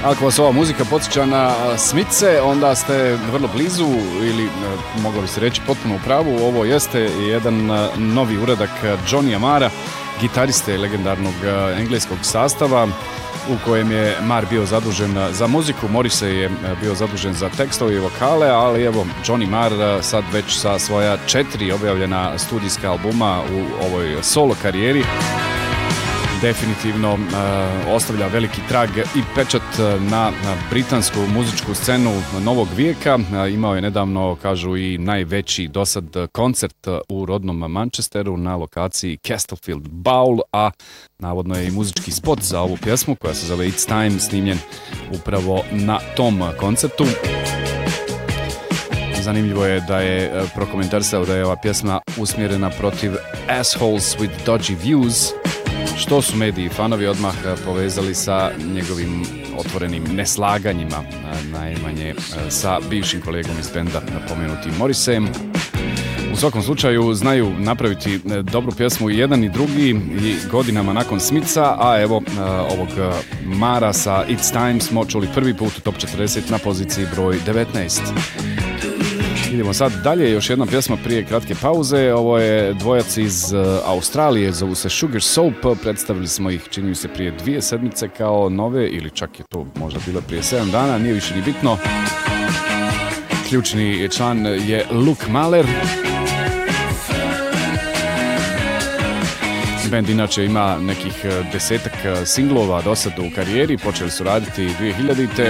Ako vas ova muzika podsjeća na Smitse, onda ste vrlo blizu ili moglo bi se reći potpuno u pravu. Ovo jeste jedan novi uradak Johnnya Marra, gitariste legendarnog engleskog sastava u kojem je Marr bio zadužen za muziku, Morrissey je bio zadužen za tekstove i vokale, ali evo Johnny Marr sad već sa svoja 4 objavljena studijska albuma u ovoj solo karijeri definitivno ostavlja veliki trag i pečat na britansku muzičku scenu novog vijeka. Imao je nedavno, kažu, i najveći dosad koncert u rodnom Manchesteru na lokaciji Castlefield Bowl, a navodno je i muzički spot za ovu pjesmu koja se zove It's Time snimljen upravo na tom koncertu. Zanimljivo je da je prokomentarisao da je ova pjesma usmjerena protiv assholes with dodgy views, što su mediji i fanovi odmah povezali sa njegovim otvorenim neslaganjima, najmanje sa bivšim kolegom iz benda, pomenutim Morrisseyem. U svakom slučaju znaju napraviti dobru pjesmu i jedan i drugi i godinama nakon Smitha, a evo ovog Marra sa It's Time smo čuli prvi put u Top 40 na poziciji broj 19. Idemo sad dalje, još jedna pjesma prije kratke pauze. Ovo je dvojac iz Australije, zovu se Sugar Soap. Predstavili smo ih, čini mi se, prije 2 sedmice kao nove, ili čak je to možda bilo prije 7 dana, nije više ni bitno. Ključni član je Luke Mahler. Band inače ima nekih 10-ak singlova do sad u karijeri, počeli su raditi 2000-te.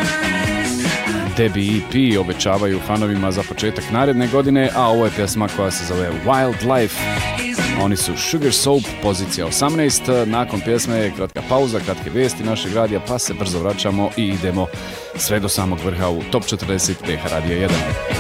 Debi EP obećavaju fanovima za početak naredne godine, a ovo je pjesma koja se zove Wildlife. Oni su Sugar Soap, pozicija 18. Nakon pjesme je kratka pauza, kratke vijesti našeg radija, pa se brzo vraćamo i idemo sve do samog vrha u Top 40 PH Radija 1.